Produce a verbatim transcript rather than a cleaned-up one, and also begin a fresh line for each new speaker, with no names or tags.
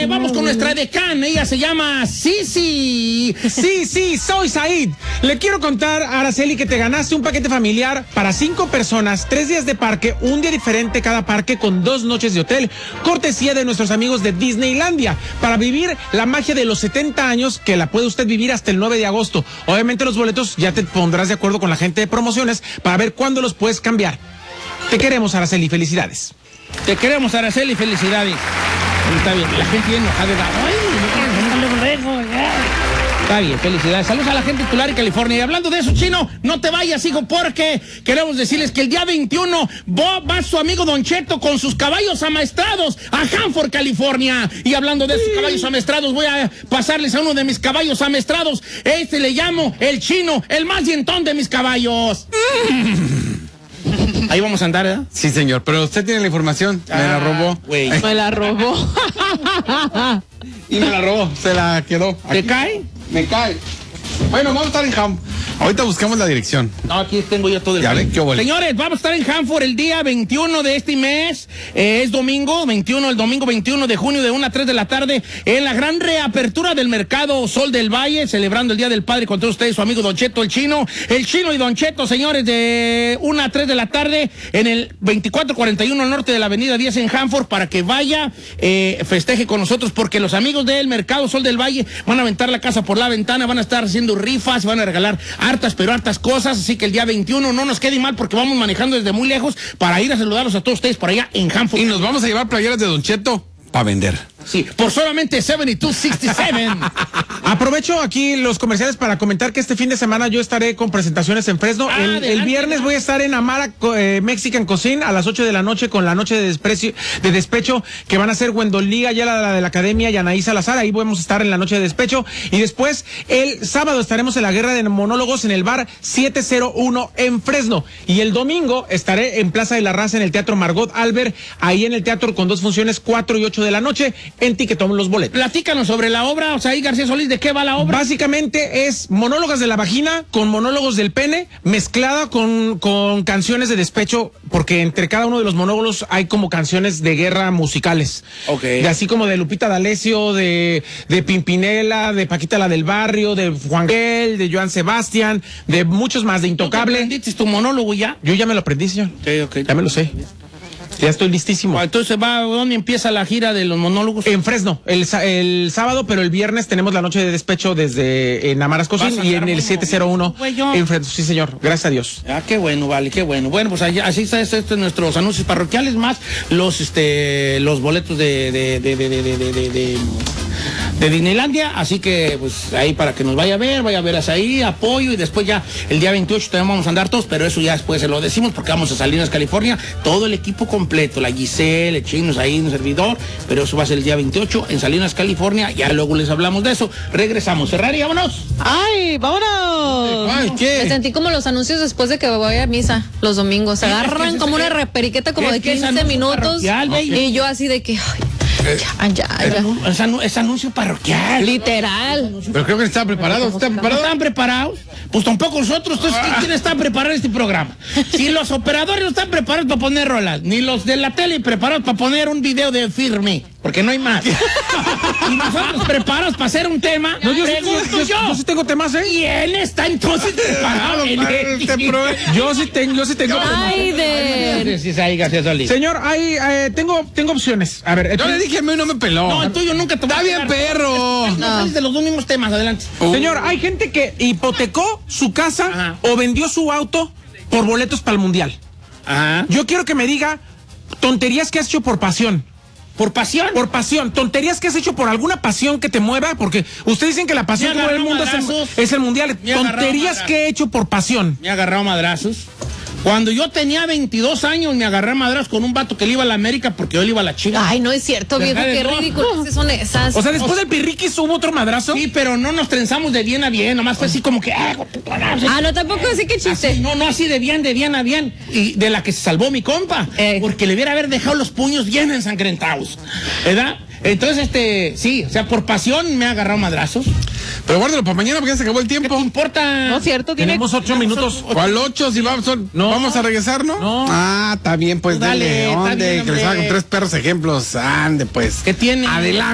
Oye, vamos con nuestra decana. Ella se llama Sisi.
Sí, sí, soy Said. Le quiero contar, Araceli, que te ganaste un paquete familiar para cinco personas, tres días de parque, un día diferente cada parque con dos noches de hotel, cortesía de nuestros amigos de Disneylandia, para vivir la magia de los setenta años, que la puede usted vivir hasta el nueve de agosto. Obviamente los boletos ya te pondrás de acuerdo con la gente de promociones para ver cuándo los puedes cambiar. Te queremos, Araceli, felicidades.
Te queremos, Araceli, felicidades. Está bien, la gente viene enojada. Está bien, felicidades. Saludos a la gente titular en California. Y hablando de eso, Chino, no te vayas, hijo, porque queremos decirles que el día veintiuno va su amigo Don Cheto con sus caballos amaestrados a Hanford, California. Y hablando de esos caballos amaestrados, voy a pasarles a uno de mis caballos amaestrados. Este le llamo el Chino, el más dientón de mis caballos. Ahí vamos a andar, ¿verdad?
Sí, señor, pero usted tiene la información. Ah, me la robó.
Güey.
Me la robó.
Y me la robó, se la quedó.
¿Te
Aquí.
cae?
Me cae. Bueno, vamos a estar en Ham. Ahorita buscamos la dirección.
No, aquí tengo yo todo el...
Ya ven, qué bueno.
Señores, vamos a estar en Hanford el día veintiuno de este mes. Eh, es domingo, veintiuno, el domingo veintiuno de junio de una a tres de la tarde, en la gran reapertura del mercado Sol del Valle, celebrando el Día del Padre con todos ustedes, su amigo Don Cheto, el Chino. El Chino y Don Cheto, señores, de una a tres de la tarde, en el veinticuatro cuarenta y uno norte de la avenida diez en Hanford, para que vaya, eh, festeje con nosotros, porque los amigos del mercado Sol del Valle van a aventar la casa por la ventana, van a estar haciendo rifas, van a regalar hartas, pero hartas cosas, así que el día veintiuno no nos quede mal, porque vamos manejando desde muy lejos para ir a saludarlos a todos ustedes por allá en Hanford.
Y nos vamos a llevar playeras de Don Cheto para vender.
Sí, por solamente setenta y dos sesenta y siete.
Aprovecho aquí los comerciales para comentar que este fin de semana yo estaré con presentaciones en Fresno.
Ah,
el,
adelante,
el viernes voy a estar en Amara eh, Mexican Cuisine a las ocho de la noche con la noche de, desprecio, de despecho, que van a ser Wendolí, allá la, la de la Academia, y Anaí Salazar. Ahí vamos a estar en la noche de despecho. Y después, el sábado estaremos en la Guerra de Monólogos en el bar siete cero uno en Fresno. Y el domingo estaré en Plaza de la Raza en el Teatro Margot Albert, ahí en el teatro con dos funciones, cuatro y ocho de la noche. En Tiquetón los boletos.
Platícanos sobre la obra, o sea, ahí García Solís, ¿de qué va la obra?
Básicamente es monólogos de la vagina con monólogos del pene, mezclada con, con canciones de despecho, porque entre cada uno de los monólogos hay como canciones de guerra musicales.
Ok.
De, así como de Lupita D'Alessio, de, de Pimpinela, de Paquita la del Barrio, de Juan Gabriel, de Joan Sebastián, de muchos más, de Intocable.
¿Tú aprendiste tu monólogo ya?
Yo ya me lo aprendí, señor.
Okay, okay.
Ya me lo sé. Ya estoy listísimo.
Entonces, va, ¿dónde empieza la gira de los monólogos?
En Fresno, el, el sábado, pero el viernes tenemos la noche de despecho desde en Amaras Cocín y en el siete cero uno en Fresno. Sí, señor, gracias a Dios.
Ah, qué bueno, vale, qué bueno. Bueno, pues allá, así está esto, esto, nuestros anuncios parroquiales, más los este los boletos de de de de de de, de, de, de de Disneylandia, así que pues ahí para que nos vaya a ver, vaya a ver ahí, apoyo, y después ya el día veintiocho también vamos a andar todos, pero eso ya después se lo decimos porque vamos a Salinas, California, todo el equipo completo, la Giselle, el Chinos ahí, un servidor, pero eso va a ser el día veintiocho en Salinas, California, ya luego les hablamos de eso. Regresamos. Ferrari, vámonos.
¡Ay, vámonos!
Ay, ¿qué?
Me sentí como los anuncios después de que voy a misa los domingos. Se agarran como una reperiqueta como de quince minutos. Y yo así de que... Ay, ya, ya, ya.
Es, anu es anuncio parroquial.
Literal.
Pero creo que están preparados. ¿Están
¿No
preparados?
están preparados? Pues tampoco nosotros. Entonces, ¿quién está preparado este programa? Si los operadores no están preparados para poner rolas, ni los de la tele preparados para poner un video de Firme, porque no hay más. Y nosotros preparados para hacer un tema.
No, yo, sí,
pregunto
yo, yo, yo, yo sí tengo temas, ¿eh?
¿Quién está entonces preparado? en este
yo sí tengo, yo sí tengo temas.
Ay, de...
Sí, sí, ahí, García Solís.
Señor, hay, eh, tengo, tengo opciones. A ver,
Yo le dije a mí, no me peló.
No, el tuyo nunca te va
Está
a
bien,
pegar.
perro.
No, sales de los dos mismos temas, adelante.
Uh.
señor, hay gente que hipotecó su casa
Ajá.
o vendió su auto por boletos para el mundial.
Ajá.
Yo quiero que me diga tonterías que has hecho por pasión.
¿Por pasión?
Por pasión, tonterías que has hecho por alguna pasión que te mueva, porque ustedes dicen que la pasión
Me
que mueve el
agarró
mundo es el,
madrazos.
es el mundial.
Me agarró
Tonterías
madrazos.
que he hecho por pasión.
Me ha agarrado madrazos. Cuando yo tenía veintidós años, me agarré a madrazos con un vato que le iba a la América porque yo le iba a la Chiva.
Ay, no es cierto, viejo,
Deja de
qué
no.
ridículas son esas.
O sea, después del pirriquis hubo otro madrazo.
Sí, pero no nos trenzamos de bien a bien, nomás fue así como que... Ah,
Ah, no, tampoco así que chiste.
así, no, no así de bien, de bien a bien. Y de la que se salvó mi compa.
Eh.
Porque le hubiera haber dejado los puños bien ensangrentados. ¿Verdad? Entonces, este, sí, o sea, por pasión me ha agarrado madrazos.
Pero guárdalo para mañana porque ya se acabó el
¿Qué te
tiempo.
importa?
No es cierto, tiene...
Tenemos ocho minutos.
¿Cuál ocho? Si vamos, son-
No.
vamos a regresar, ¿no?
No.
Ah, está bien, pues
Dale,
dale,
está
ande,
bien,
que les
hombre.
hagan tres perros ejemplos. Ande, pues.
¿Qué tiene?
Adelante.